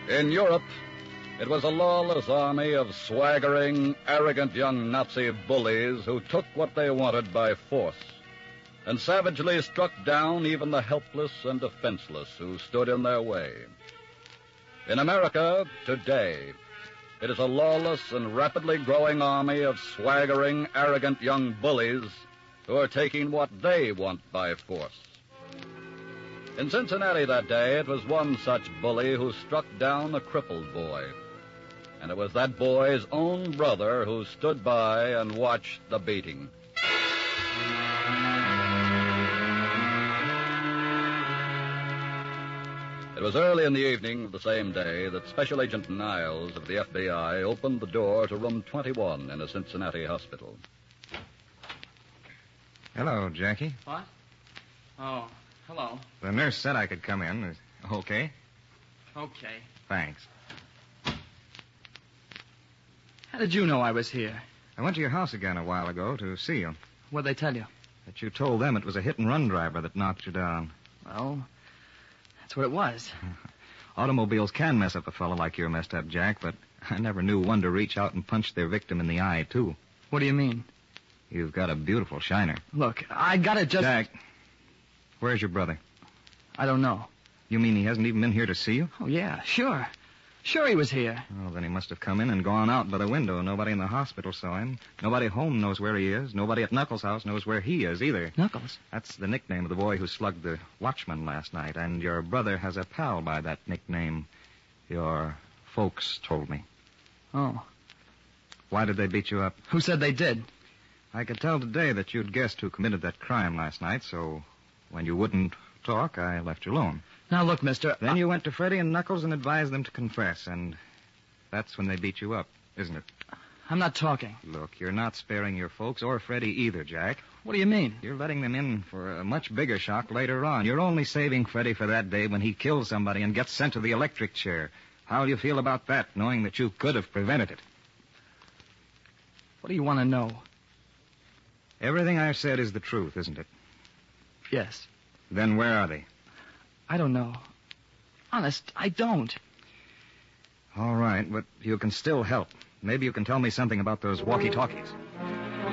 In Europe, it was a lawless army of swaggering, arrogant young Nazi bullies who took what they wanted by force and savagely struck down even the helpless and defenseless who stood in their way. In America, today, it is a lawless and rapidly growing army of swaggering, arrogant young bullies who are taking what they want by force. In Cincinnati that day, it was one such bully who struck down a crippled boy. And it was that boy's own brother who stood by and watched the beating. It was early in the evening of the same day that Special Agent Niles of the FBI opened the door to room 21 in a Cincinnati hospital. Hello, Jackie. What? Oh, hello. The nurse said I could come in. Okay? Okay. Thanks. How did you know I was here? I went to your house again a while ago to see you. What'd they tell you? That you told them it was a hit-and-run driver that knocked you down. Well, that's what it was. Automobiles can mess up a fellow like you're messed up, Jack, but I never knew one to reach out and punch their victim in the eye, too. What do you mean? You've got a beautiful shiner. Look, I gotta just... Jack, where's your brother? I don't know. You mean he hasn't even been here to see you? Oh, yeah, sure. Sure he was here. Oh, then he must have come in and gone out by the window. Nobody in the hospital saw him. Nobody home knows where he is. Nobody at Knuckles' house knows where he is either. Knuckles? That's the nickname of the boy who slugged the watchman last night. And your brother has a pal by that nickname. Your folks told me. Oh. Why did they beat you up? Who said they did? I could tell today that you'd guessed who committed that crime last night, so when you wouldn't talk, I left you alone. Now, look, mister... Then you went to Freddie and Knuckles and advised them to confess, and that's when they beat you up, isn't it? I'm not talking. Look, you're not sparing your folks or Freddie either, Jack. What do you mean? You're letting them in for a much bigger shock later on. You're only saving Freddie for that day when he kills somebody and gets sent to the electric chair. How do you feel about that, knowing that you could have prevented it? What do you want to know? Everything I've said is the truth, isn't it? Yes. Then where are they? I don't know. Honest, I don't. All right, but you can still help. Maybe you can tell me something about those walkie-talkies.